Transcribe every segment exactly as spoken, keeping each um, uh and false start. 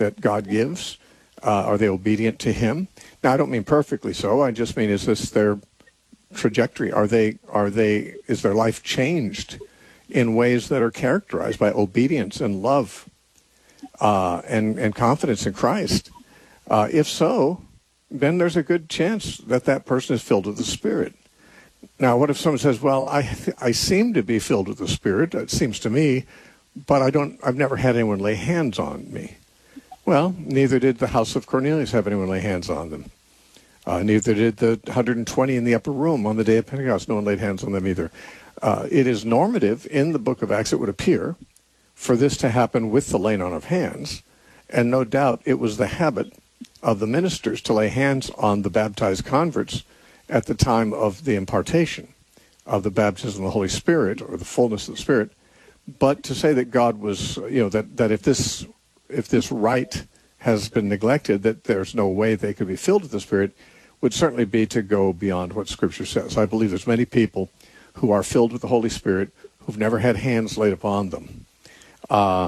that God gives? Uh, are they obedient to him? Now, I don't mean perfectly so. I just mean, is this their trajectory? Are they, are they, is their life changed in ways that are characterized by obedience and love uh, and, and confidence in Christ? Uh, if so, then there's a good chance that that person is filled with the Spirit. Now, what if someone says, well, I I seem to be filled with the Spirit, it seems to me, but I don't, I've never had anyone lay hands on me. Well, neither did the house of Cornelius have anyone lay hands on them. Uh, neither did the one hundred twenty in the upper room on the day of Pentecost. No one laid hands on them either. Uh, it is normative in the book of Acts, it would appear, for this to happen with the laying on of hands. And no doubt it was the habit of the ministers to lay hands on the baptized converts at the time of the impartation of the baptism of the Holy Spirit, or the fullness of the Spirit. But to say that God was, you know, that, that if this if this rite has been neglected, that there's no way they could be filled with the Spirit, would certainly be to go beyond what Scripture says. I believe there's many people who are filled with the Holy Spirit who've never had hands laid upon them. Uh,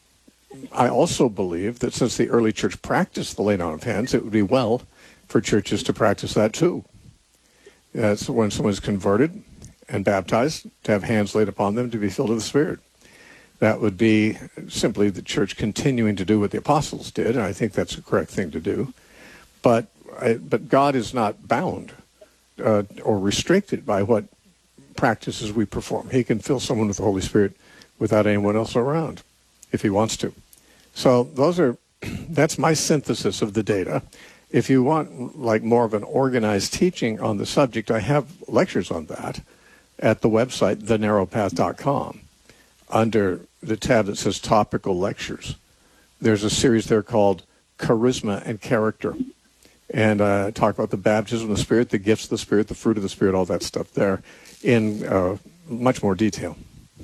I also believe that since the early church practiced the laying on of hands, it would be well for churches to practice that too. That's when someone's converted and baptized, to have hands laid upon them to be filled with the Spirit. That would be simply the church continuing to do what the apostles did, and I think that's a correct thing to do. But but God is not bound uh, or restricted by what practices we perform. He can fill someone with the Holy Spirit without anyone else around, if he wants to. So those are that's my synthesis of the data. If you want like more of an organized teaching on the subject, I have lectures on that at the website, the narrow path dot com. Under the tab that says Topical Lectures, there's a series there called Charisma and Character. And uh, talk about the baptism of the Spirit, the gifts of the Spirit, the fruit of the Spirit, all that stuff there in uh, much more detail.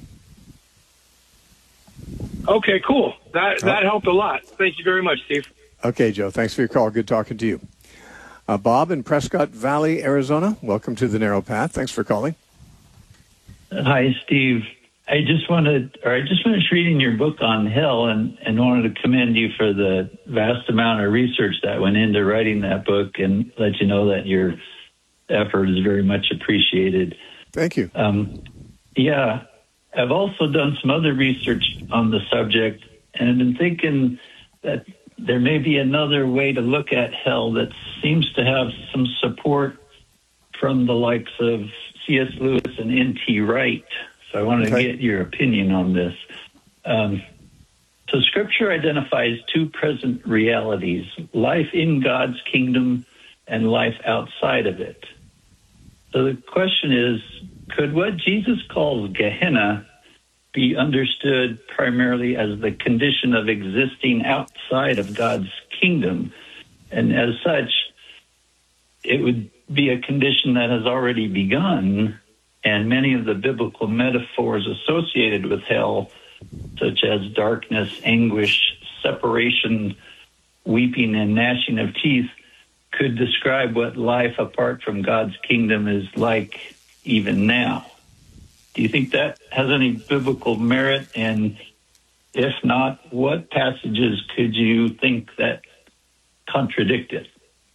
Okay, cool. That that oh. helped a lot. Thank you very much, Steve. Okay, Joe. Thanks for your call. Good talking to you. Uh, Bob in Prescott Valley, Arizona. Welcome to the Narrow Path. Thanks for calling. Hi, Steve. I just wanted, or I just finished reading your book on hell, and, and wanted to commend you for the vast amount of research that went into writing that book, and let you know that your effort is very much appreciated. Thank you. Um, yeah, I've also done some other research on the subject, and I've been thinking that there may be another way to look at hell that seems to have some support from the likes of C S Lewis and N T Wright. So I want to okay. get your opinion on this. Um, so Scripture identifies two present realities, life in God's kingdom and life outside of it. So the question is, could what Jesus calls Gehenna be understood primarily as the condition of existing outside of God's kingdom? And as such, it would be a condition that has already begun. And many of the biblical metaphors associated with hell, such as darkness, anguish, separation, weeping, and gnashing of teeth, could describe what life apart from God's kingdom is like even now. Do you think that has any biblical merit? And if not, what passages could you think that contradict it?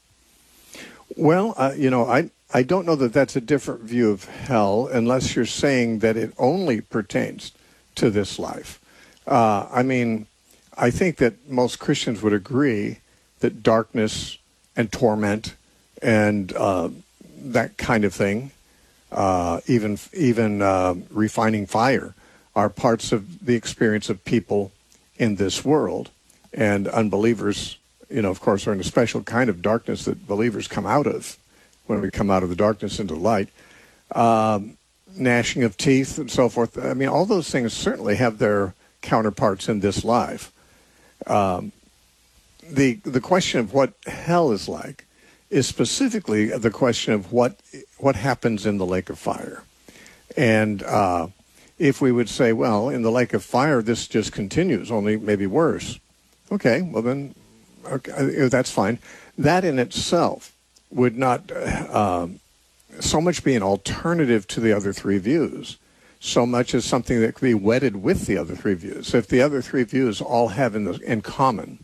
Well, uh, you know, I... I don't know that that's a different view of hell unless you're saying that it only pertains to this life. Uh, I mean, I think that most Christians would agree that darkness and torment and uh, that kind of thing, uh, even even uh, refining fire, are parts of the experience of people in this world. And unbelievers, you know, of course, are in a special kind of darkness that believers come out of when we come out of the darkness into light. Um, gnashing of teeth and so forth. I mean, all those things certainly have their counterparts in this life. Um, the the question of what hell is like is specifically the question of what what happens in the lake of fire. And uh, if we would say, well, in the lake of fire, this just continues, only maybe worse. Okay, well then, okay, that's fine. That in itself would not uh, so much be an alternative to the other three views, so much as something that could be wedded with the other three views. If the other three views all have in, the, in common